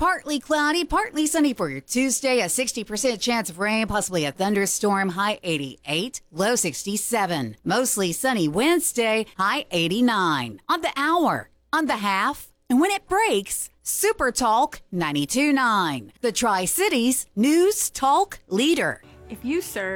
Partly cloudy, partly sunny for your Tuesday. A 60% chance of rain, possibly a thunderstorm. High 88, low 67. Mostly sunny Wednesday, high 89. On the hour, on the half, and when it breaks, Super Talk 92.9. The Tri-Cities News Talk Leader. If you serve